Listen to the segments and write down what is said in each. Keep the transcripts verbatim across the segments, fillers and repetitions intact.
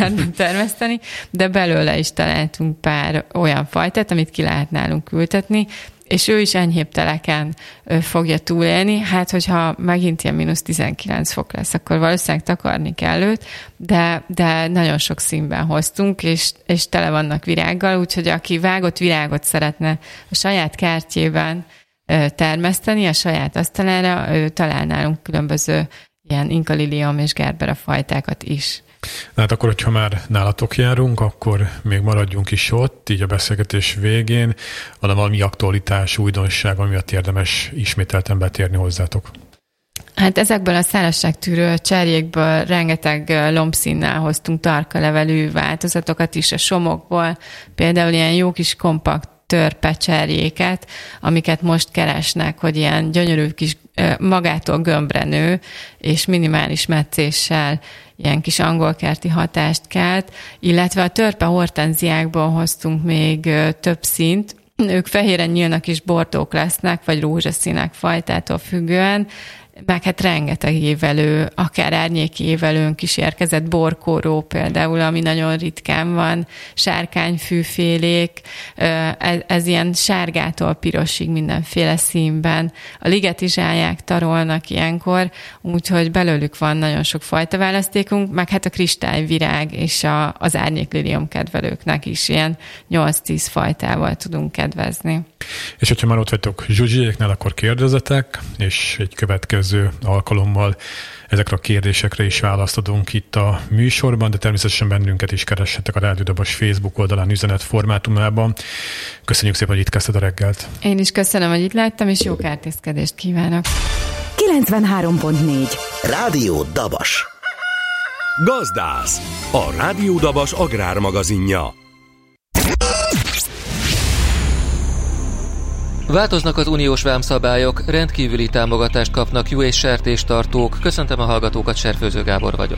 kertben termeszteni, de belőle is találtunk pár olyan fajtát, amit ki lehet nálunk ültetni, és ő is enyhébb teleken fogja túlélni. Hát, hogyha megint ilyen mínusz tizenkilenc fok lesz, akkor valószínűleg takarni kell őt, de, de nagyon sok színben hoztunk, és, és tele vannak virággal, úgyhogy aki vágott virágot szeretne a saját kertjében termeszteni, a saját asztalára, ő talál nálunk különböző ilyen inkalilium és gerbera fajtákat is. Hát akkor, hogyha már nálatok járunk, akkor még maradjunk is ott, így a beszélgetés végén. Van valami aktualitás, újdonság, ami miatt érdemes ismételten betérni hozzátok? Hát ezekből a szárazságtűrő cserjékből rengeteg lombszínnel hoztunk tarkalevelű változatokat is a somokból, például ilyen jó kis kompakt törpecserjéket, amiket most keresnek, hogy ilyen gyönyörű kis magától gömbre nő, és minimális metszéssel ilyen kis angolkerti hatást kelt, illetve a törpe hortenziákból hoztunk még több színt. Ők fehéren nyílnak és bordók lesznek, vagy rózsaszínek fajtától függően, meg hát rengeteg évelő, akár árnyéki évelőnk is érkezett, borkóró például, ami nagyon ritkán van, sárkányfűfélék, ez, ez ilyen sárgától pirosig mindenféle színben. A ligetizsályák tarolnak ilyenkor, úgyhogy belőlük van nagyon sok fajta választékunk, meg hát a kristályvirág és a, az árnyéklilium kedvelőknek is ilyen nyolc-tíz fajtával tudunk kedvezni. És hogyha már ott vagytok zsuzsiéknál, akkor kérdezzetek, és egy következő alkalommal ezekre a kérdésekre is választ adunk itt a műsorban, de természetesen bennünket is keressetek a Rádió Dabas Facebook oldalán üzenet formátumában. Köszönjük szépen, hogy itt kezdted a reggelt. Én is köszönöm, hogy itt láttam, és jó kertészkedést kívánok. kilencvenhárom pont négy Rádió Dabas. Gazdász, a Rádió Dabas agrármagazinja. Változnak az uniós vámszabályok, rendkívüli támogatást kapnak jó és sertéstartók. Köszöntöm a hallgatókat, Serfőző Gábor vagyok.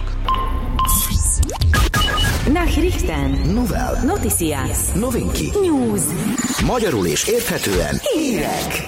Nachrichten. Novel. Noticias. Novinki. News. Magyarul és érthetően. Hírek.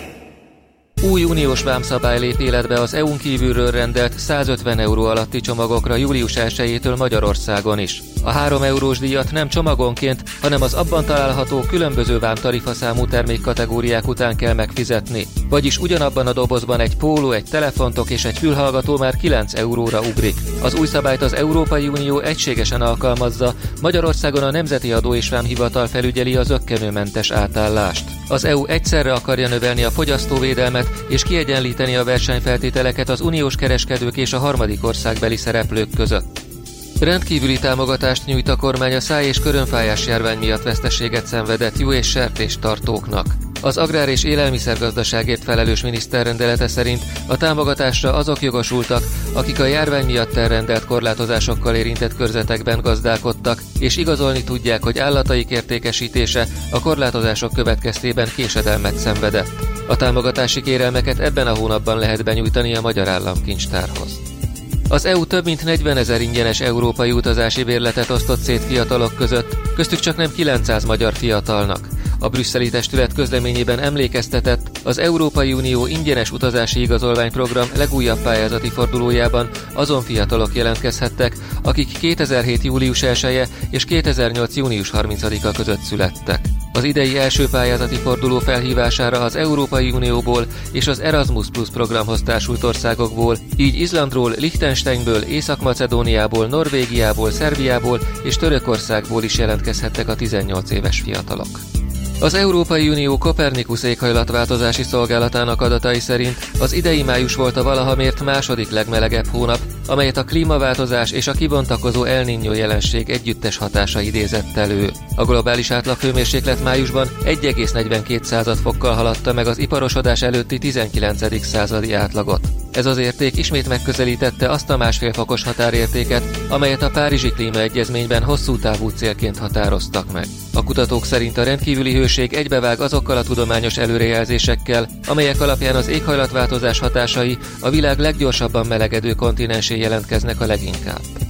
Új uniós vámszabály lép életbe az é u-n kívülről rendelt százötven euró alatti csomagokra július elsejétől Magyarországon is. A három eurós díjat nem csomagonként, hanem az abban található különböző vámtarifaszámú termékkategóriák után kell megfizetni. Vagyis ugyanabban a dobozban egy póló, egy telefontok és egy fülhallgató már kilenc euróra ugrik. Az új szabályt az Európai Unió egységesen alkalmazza, Magyarországon a Nemzeti Adó és Vámhivatal felügyeli az zökkenőmentes átállást. Az é u egyszerre akarja növelni a fogyasztóvédelmet és kiegyenlíteni a versenyfeltételeket az uniós kereskedők és a harmadik országbeli szereplők között. Rendkívüli támogatást nyújt a kormány a száj- és körönfájás járvány miatt veszteséget szenvedett juh- és sertéstartóknak. Az agrár- és élelmiszergazdaságért felelős miniszter rendelete szerint a támogatásra azok jogosultak, akik a járvány miatt elrendelt korlátozásokkal érintett körzetekben gazdálkodtak, és igazolni tudják, hogy állataik értékesítése a korlátozások következtében késedelmet szenvedett. A támogatási kérelmeket ebben a hónapban lehet benyújtani a Magyar Államkincstárhoz. Az é u több mint negyvenezer ingyenes európai utazási bérletet osztott szét fiatalok között, köztük csaknem kilencszáz magyar fiatalnak. A brüsszeli testület közleményében emlékeztetett, az Európai Unió ingyenes utazási igazolványprogram legújabb pályázati fordulójában azon fiatalok jelentkezhettek, akik kétezer-hét július elseje és kétezer-nyolc június harmincadika között születtek. Az idei első pályázati forduló felhívására az Európai Unióból és az Erasmus Plus programhoz társult országokból, így Izlandról, Liechtensteinből, Észak-Macedóniából, Norvégiából, Szerbiából és Törökországból is jelentkezhettek a tizennyolc éves fiatalok. Az Európai Unió Copernicus éghajlatváltozási szolgálatának adatai szerint az idei május volt a valaha mért második legmelegebb hónap, amelyet a klímaváltozás és a kibontakozó El Niño jelenség együttes hatása idézett elő. A globális átlaghőmérséklet májusban egy egész negyvenkét század fokkal haladta meg az iparosodás előtti tizenkilencedik századi átlagot. Ez az érték ismét megközelítette azt a másfél fokos határértéket, amelyet a Párizsi Klímaegyezményben hosszú távú célként határoztak meg. A kutatók szerint a rendkívüli hőség egybevág azokkal a tudományos előrejelzésekkel, amelyek alapján az éghajlatváltozás hatásai a világ leggyorsabban melegedő kontinensén jelentkeznek a leginkább.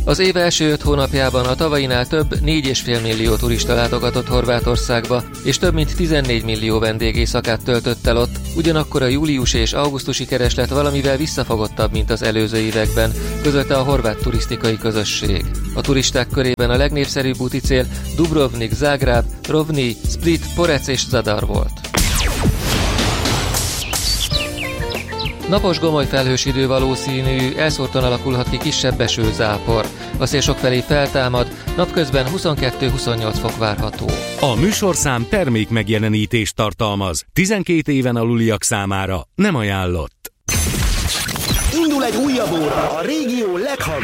Az év első öt hónapjában a tavainál több négy egész öt millió turista látogatott Horvátországba, és több mint tizennégy millió vendég éjszakát töltött el ott, ugyanakkor a júliusi és augusztusi kereslet valamivel visszafogottabb, mint az előző években, közölte a horvát turisztikai közösség. A turisták körében a legnépszerűbb úti cél Dubrovnik, Zágráb, Rovni, Split, Porec és Zadar volt. Napos gomoly felhős idő valószínű, elszórtan alakulhat ki kisebb esőzápor. A szél sokfelé feltámad, napközben huszonkettő-huszonnyolc fok várható. A műsorszám termék megjelenítést tartalmaz. tizenkét éven aluliak számára nem ajánlott. Indul egy újabb óra a régió leghallgatottabb